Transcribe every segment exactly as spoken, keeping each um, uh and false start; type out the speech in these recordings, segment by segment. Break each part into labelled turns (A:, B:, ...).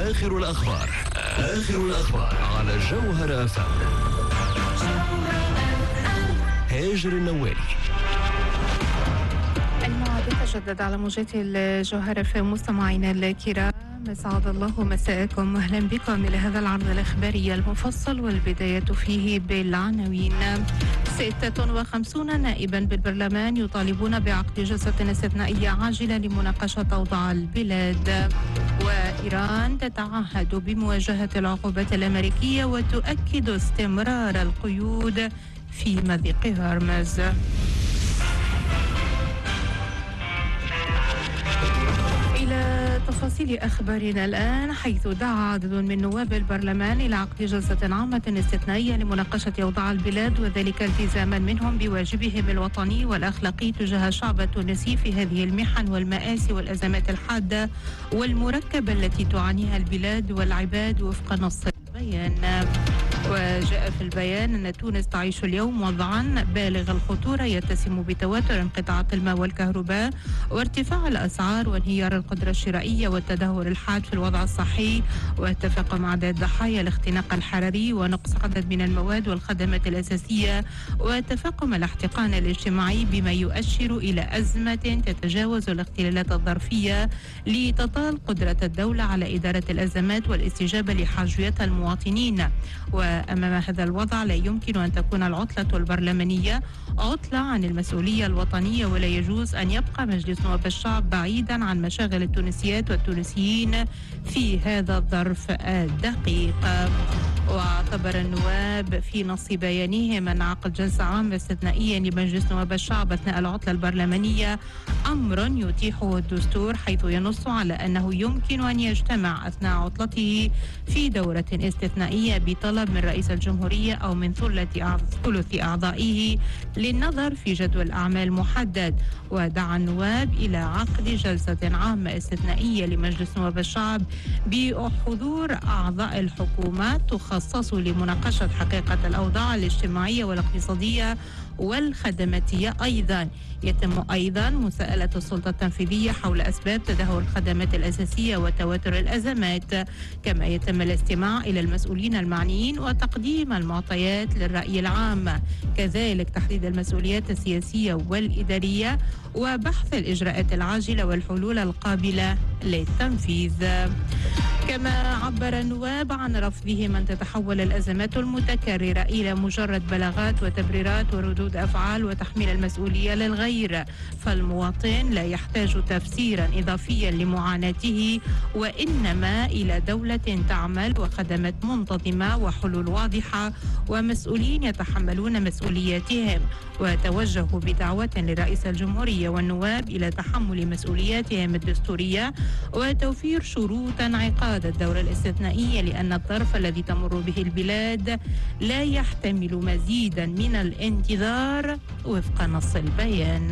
A: آخر الأخبار آخر الأخبار على جوهر أف أم. هاجر النوالي.
B: الموعد يتجدد على موجات الجوهر في مستمعينا الكرام. أسعد الله مساءكم واهلا بكم الى هذا العرض الاخباري المفصل، والبدايه فيه بالعناوين. ستة وخمسين نائبا بالبرلمان يطالبون بعقد جلسة استثنائية عاجلة لمناقشة أوضاع البلاد. وإيران تتعهد بمواجهة العقوبات الأمريكية وتؤكد استمرار القيود في مضيق هرمز. إلى تفاصيل أخبارنا الآن، حيث دعا عدد من نواب البرلمان إلى عقد جلسة عامة استثنائية لمناقشة أوضاع البلاد، وذلك التزاما منهم بواجبهم الوطني والأخلاقي تجاه الشعب التونسي في هذه المحن والمآسي والأزمات الحادة والمركبة التي تعانيها البلاد والعباد وفق نص البيان. وجاء في البيان أن تونس تعيش اليوم وضعا بالغ الخطورة يتسم بتواتر انقطاعات الماء والكهرباء وارتفاع الأسعار وانهيار القدرة الشرائية والتدهور الحاد في الوضع الصحي وتفاقم أعداد ضحايا الاختناق الحراري ونقص عدد من المواد والخدمات الأساسية وتفاقم الاحتقان الاجتماعي، بما يؤشر إلى أزمة تتجاوز الاختلالات الظرفية لتطال قدرة الدولة على إدارة الأزمات والاستجابة لحاجيات المواطنين. وأمام هذا الوضع لا يمكن أن تكون العطلة البرلمانية عطلة عن المسؤولية الوطنية، ولا يجوز أن يبقى مجلس نواب الشعب بعيدا عن مشاغل التونسيات والتونسيين في هذا الظرف الدقيق. واعتبر النواب في نص بيانهم أن عقد جلسة عامة استثنائية لمجلس نواب الشعب أثناء العطلة البرلمانية أمر يتيحه الدستور، حيث ينص على أنه يمكن أن يجتمع أثناء عطلته في دورة استثنائية بطلب من رئيس الجمهورية أو من ثلث أعضائه للنظر في جدول أعمال محدد. ودعا النواب إلى عقد جلسة عامة استثنائية لمجلس نواب الشعب بحضور أعضاء الحكومة تخصص لمناقشة حقيقة الأوضاع الاجتماعية والاقتصادية والخدماتية. أيضا يتم أيضا مساءلة السلطة التنفيذية حول أسباب تدهور الخدمات الأساسية وتواتر الأزمات، كما يتم الاستماع إلى المسؤولين المعنيين وتقديم المعطيات للرأي العام، كذلك تحديد المسؤوليات السياسية والإدارية وبحث الإجراءات العاجلة والحلول القابلة للتنفيذ. كما عبر النواب عن رفضهم أن تتحول الأزمات المتكررة إلى مجرد بلاغات وتبريرات وردود أفعال وتحميل المسؤولية للغير، فالمواطن لا يحتاج تفسيرا إضافيا لمعاناته، وإنما إلى دولة تعمل وخدمات منتظمة وحلول واضحة ومسؤولين يتحملون مسؤولياتهم. وتوجهوا بدعوة لرئيس الجمهورية والنواب إلى تحمل مسؤولياتهم الدستورية وتوفير شروط انعقاد الدورة الاستثنائية، لأن الظرف الذي تمر به البلاد لا يحتمل مزيدا من الانتظار وفق نص البيان.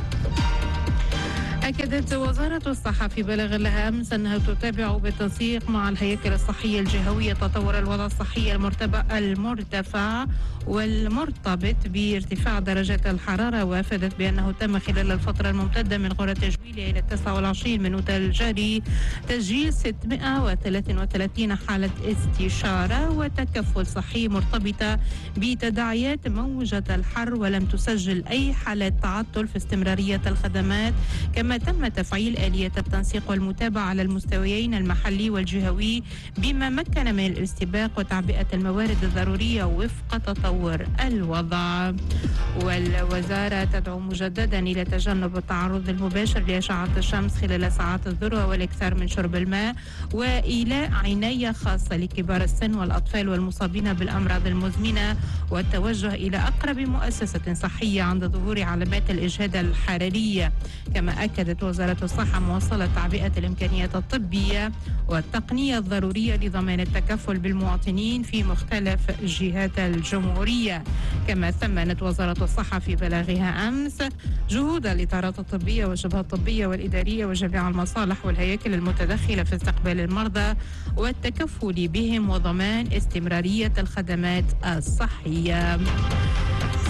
B: أكدت وزارة الصحة في بلاغ لها أمس أنها تتابع بالتنسيق مع الهياكل الصحية الجهوية تطور الوضع الصحي المرتفع والمرتبط بارتفاع درجات الحرارة، وافدت بأنه تم خلال الفترة الممتدة من غرة جويلية إلى التاسع والعشرين من أوت الجاري تسجيل ستمائة وثلاثة وثلاثين حالة استشارة وتكفل صحي مرتبطة بتداعيات موجة الحر، ولم تسجل أي حالة تعطل في استمرارية الخدمات. كما تم تفعيل آلية التنسيق والمتابعة على المستويين المحلي والجهوي، بما مكن من الاستباق وتعبئة الموارد الضرورية وفق تطور الوضع. والوزارة تدعو مجددا إلى تجنب التعرض المباشر لأشعة الشمس خلال ساعات الذروة والإكثار من شرب الماء، وإيلاء عناية خاصة لكبار السن والأطفال والمصابين بالأمراض المزمنة، والتوجه إلى أقرب مؤسسة صحية عند ظهور علامات الإجهاد الحرارية. كما أكدت وزارة الصحة مواصلة تعبئة الإمكانيات الطبية والتقنية الضرورية لضمان التكفل بالمواطنين في مختلف جهات الجمهورية. كما ثمنت وزارة الصحة في بلاغها أمس جهود الإطارات الطبية والشبهات الطبية والإدارية وجميع المصالح والهياكل المتدخلة في استقبال المرضى والتكفل بهم وضمان استمرارية الخدمات الصحية. في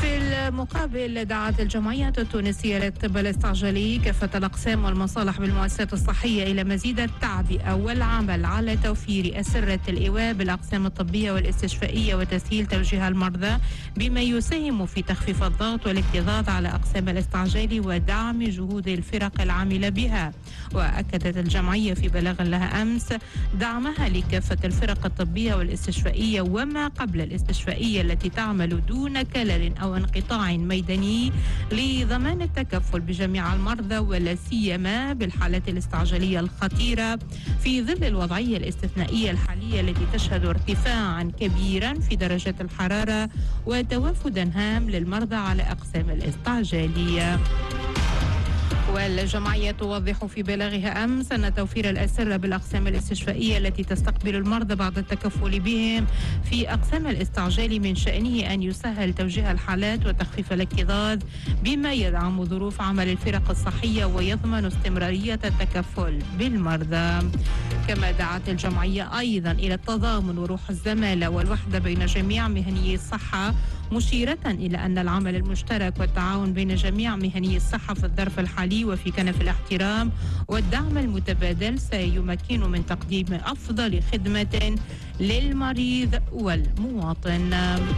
B: بالمقابل دعت الجمعية التونسية للطب الاستعجالي كافة الأقسام والمصالح بالمؤسسات الصحية إلى مزيد التعبئة والعمل على توفير أسرة الإيواء بالأقسام الطبية والاستشفائية وتسهيل توجيه المرضى بما يساهم في تخفيف الضغط والاكتظاظ على أقسام الاستعجال ودعم جهود الفرق العاملة بها. وأكدت الجمعية في بلاغ لها أمس دعمها لكافة الفرق الطبية والاستشفائية وما قبل الاستشفائية التي تعمل دون كلل أو انقطاع ميداني لضمان التكفل بجميع المرضى ولا سيما بالحالات الاستعجالية الخطيرة في ظل الوضعية الاستثنائية الحالية التي تشهد ارتفاعا كبيرا في درجات الحرارة وتوافدا هام للمرضى على أقسام الاستعجالية. والجمعية توضح في بلاغها أمس أن توفير الأسرة بالأقسام الاستشفائية التي تستقبل المرضى بعد التكفل بهم في أقسام الاستعجال من شأنه أن يسهل توجيه الحالات وتخفيف الاكتظاظ بما يدعم ظروف عمل الفرق الصحية ويضمن استمرارية التكفل بالمرضى. كما دعت الجمعية أيضا إلى التضامن وروح الزمالة والوحدة بين جميع مهنيي الصحة مشيرة إلى أن العمل المشترك والتعاون بين جميع مهنيي الصحة في الظرف الحالي وفي كنف الاحترام والدعم المتبادل سيمكن من تقديم أفضل خدمة للمريض والمواطن.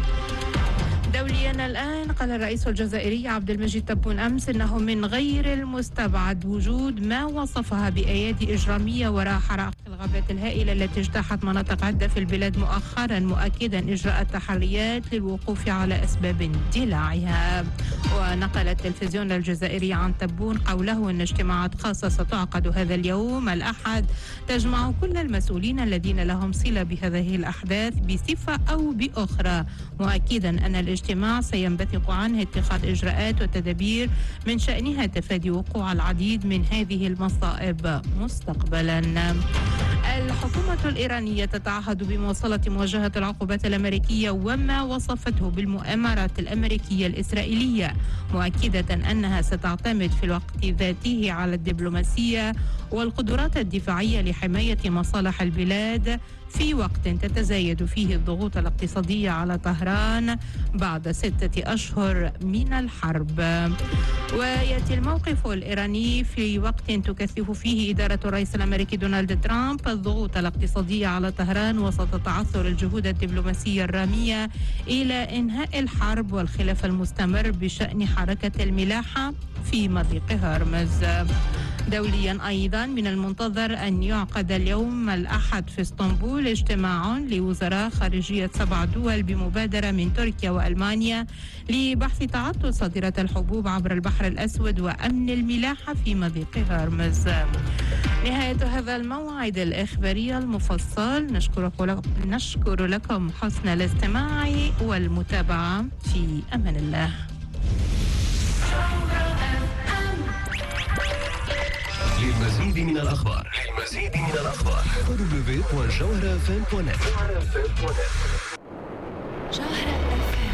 B: دوليا الآن قال الرئيس الجزائري عبد المجيد تبون أمس إنه من غير المستبعد وجود ما وصفها بأيادي إجرامية وراء حرائق الغابات الهائلة التي اجتاحت مناطق عدة في البلاد مؤخرا، مؤكدا إجراء التحريات للوقوف على أسباب اندلاعها. ونقل التلفزيون الجزائري عن تبون قوله أن اجتماعات خاصة ستعقد هذا اليوم الأحد تجمع كل المسؤولين الذين لهم صلة بهذه الأحداث بصفة أو بأخرى، مؤكدا أن الاجتماع سينبثق عنه اتخاذ إجراءات وتدابير من شأنها تفادي وقوع العديد من هذه المصائب مستقبلا. الحكومة الإيرانية تتعهد بمواصلة مواجهة العقوبات الأمريكية وما وصفته بالمؤامرات الأمريكية الإسرائيلية، مؤكدة أنها ستعتمد في الوقت ذاته على الدبلوماسية والقدرات الدفاعية لحماية مصالح البلاد في وقت تتزايد فيه الضغوط الاقتصادية على طهران بعد ستة أشهر من الحرب. ويأتي الموقف الإيراني في وقت تكثف فيه إدارة الرئيس الأمريكي دونالد ترامب الضغوط الاقتصادية على طهران وسط تعثر الجهود الدبلوماسية الرامية إلى إنهاء الحرب والخلاف المستمر بشأن حركة الملاحة في مضيق هرمز. دوليا أيضا من المنتظر أن يعقد اليوم الأحد في اسطنبول اجتماع لوزراء خارجية سبع دول بمبادرة من تركيا وألمانيا لبحث تعطل صادرات الحبوب عبر البحر الأسود وأمن الملاحة في مضيق هرمز. نهاية هذا الموعد الإخباري المفصل. نشكر نشكر لكم حسن الاستماع والمتابعة. في أمان الله.
A: للمزيد من الأخبار للمزيد من الأخبار دبليو دبليو دبليو دوت جوهرة اف ام دوت نت.